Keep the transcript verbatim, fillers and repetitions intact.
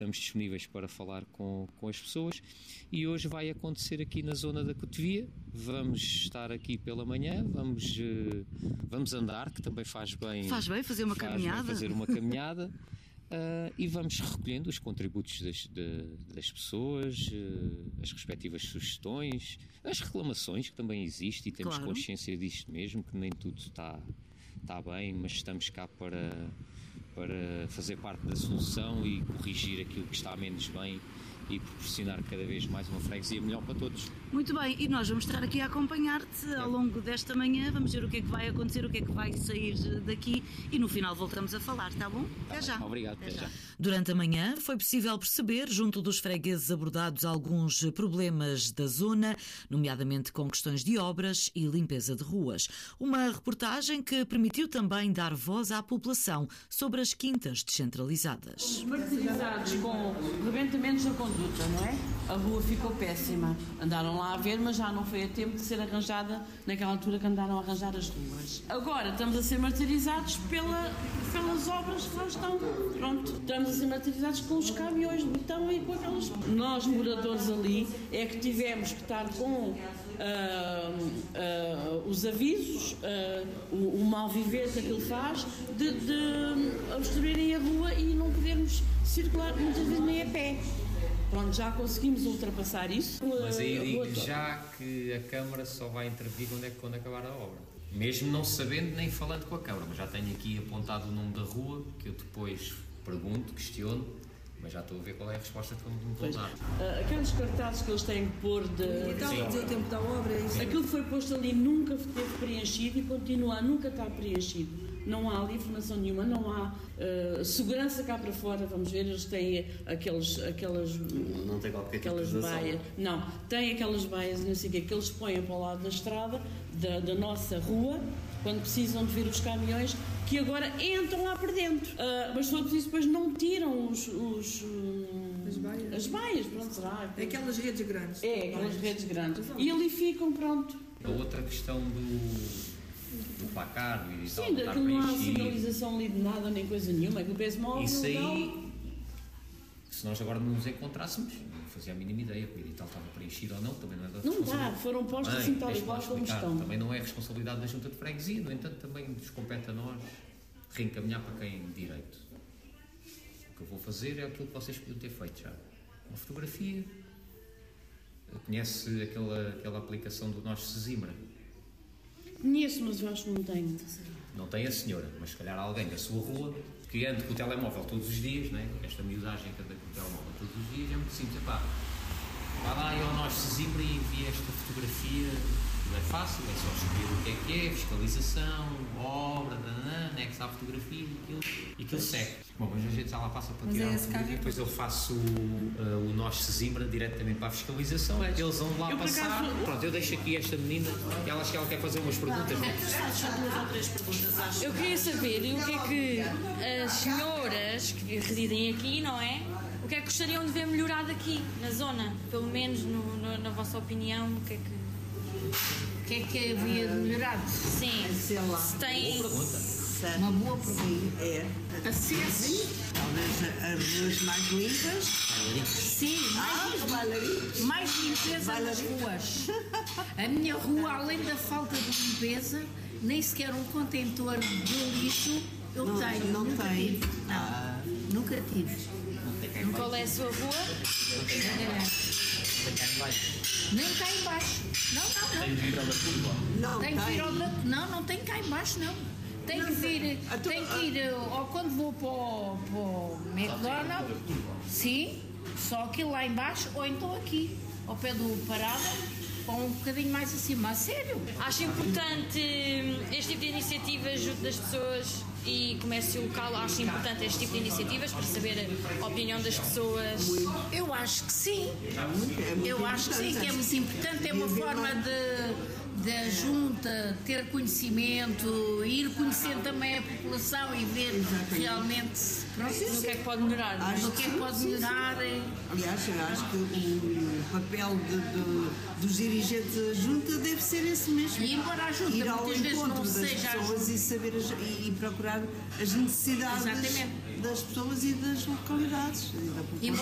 Estamos disponíveis para falar com, com as pessoas e hoje vai acontecer aqui na zona da Cotovia. Vamos estar aqui pela manhã, vamos, uh, vamos andar, que também faz bem. Faz bem fazer uma faz caminhada. Bem fazer uma caminhada uh, e vamos recolhendo os contributos das, de, das pessoas, uh, as respectivas sugestões, as reclamações que também existem e temos claro. consciência disto mesmo, que nem tudo está, está bem, mas estamos cá para... para fazer parte da solução e corrigir aquilo que está menos bem e proporcionar cada vez mais uma freguesia melhor para todos. Muito bem, e nós vamos estar aqui a acompanhar-te ao longo desta manhã, vamos ver o que é que vai acontecer, o que é que vai sair daqui e no final voltamos a falar, está bom? Tá Até bem. já. Obrigado, até até já. já. Durante a manhã foi possível perceber, junto dos fregueses abordados, alguns problemas da zona, nomeadamente com questões de obras e limpeza de ruas. Uma reportagem que permitiu também dar voz à população sobre as quintas descentralizadas. Martirizados com rebentamentos da conduta, não é? A rua ficou péssima. Andaram lá a ver, mas já não foi a tempo de ser arranjada naquela altura que andaram a arranjar as ruas. Agora estamos a ser martirizados pela, pelas obras que lá estão. Pronto, estamos a ser martirizados com os caminhões de betão e com aquelas... Nós, moradores ali, é que tivemos que estar com uh, uh, os avisos, uh, o, o mal viver que aquilo faz, de, de obstruírem a rua e não podermos circular muitas vezes nem a pé. Pronto, já conseguimos ultrapassar isso. Mas aí digo já que a Câmara só vai intervir quando, é, quando acabar a obra. Mesmo não sabendo nem falando com a Câmara, mas já tenho aqui apontado o nome da rua, que eu depois pergunto, questiono, mas já estou a ver qual é a resposta que me vão dar. Aqueles cartazes que eles têm que pôr de... E tal, dizer o tempo da obra, é isso. Aquilo que foi posto ali nunca esteve preenchido e continua a nunca estar preenchido. Não há ali informação nenhuma, não há uh, segurança cá para fora, vamos ver, eles têm aqueles, aquelas... Não, não tem qualquer aquelas tipo de baias, não, têm aquelas baias, não sei o quê, que eles põem para o lado da estrada, da, da nossa rua, quando precisam de vir os caminhões, que agora entram lá por dentro. Uh, mas se for preciso, depois não tiram os... os uh, as baias. As baias, pronto, será? É aquelas redes grandes. É, aquelas redes grandes. E ali ficam, pronto. A outra questão do... do placar e tal, sim, estar daquilo não há preenchido. sinalização ali de nada, nem coisa nenhuma, é que o peso móvel... Isso aí, não... se nós agora não nos encontrássemos, não fazia a mínima ideia que o edital estava preenchido ou não, também não é da Não responsabilidade. dá, foram postos Bem, assim tal e deixa-me lá qual como explicar, estão. Também não é responsabilidade da Junta de Freguesia, no entanto também nos compete a nós reencaminhar para quem de direito. O que eu vou fazer é aquilo que vocês podiam ter feito já. Uma fotografia, conhece aquela, aquela aplicação do nosso Sesimbra? Conheço, mas eu acho que não tenho. Não tem a senhora, mas se calhar alguém da sua rua, que anda com o telemóvel todos os dias, né? Esta miudagem que anda com o telemóvel todos os dias, é muito simples. Epá, vai lá e ao nosso Sesimbra e envia esta fotografia. Não é fácil, é só escrever o que é que é, fiscalização, obra, anexo à fotografia e aquilo, e aquilo segue. Bom, mas a gente já lá passa para mas tirar é a fotografia, depois eu faço uh, o nosso Sesimbra diretamente para a fiscalização, pois. Eles vão lá eu passar. Acaso... Pronto, eu deixo aqui esta menina, e ela acha que ela quer fazer umas perguntas. Eu queria saber o que é que as senhoras que residem aqui, não é? O que é que gostariam de ver melhorado aqui, na zona? Pelo menos, no, no, na vossa opinião, o que é que... O que é que havia de melhorado? Sim, sei lá. Se tem... Boa pergunta. Uma boa pergunta. É. Acesso. Talvez as ruas mais limpas. Sim, mais, ah, bailarinos. mais limpeza nas ruas. A minha rua, além da falta de limpeza, nem sequer um contentor de lixo eu não, tenho. Não nunca tem. tive. Não, ah. nunca tive. Qual é a sua rua? Nem cá em baixo. Não, não, não. Tem de vir ao da curva? Não, tem que ir ao da... Não, não tem cá em baixo, não. Tem não, que vir, a tu... tem que ir, ou quando vou para o, para o McDonald's, sim, só aquilo lá em baixo, ou então aqui, ao pé do Parada, ou um bocadinho mais acima, a sério. Acho importante este tipo de iniciativas junto das pessoas e comércio local, acho importante este tipo de iniciativas para saber a opinião das pessoas. Eu acho que sim. Eu acho que sim, que é muito importante, é uma forma de, da junta ter conhecimento, ir conhecendo também a população e ver Exatamente. realmente pronto, Sim, no sim. que é que pode melhorar, Acho no que é que que pode sim, melhorar. Aliás, eu acho que o papel de, de, dos dirigentes da junta deve ser esse mesmo. E embora a junta ir ao muitas vezes encontro não das seja a pessoas junta. e saber as- e, e procurar as necessidades Exatamente. das pessoas e das localidades e da população.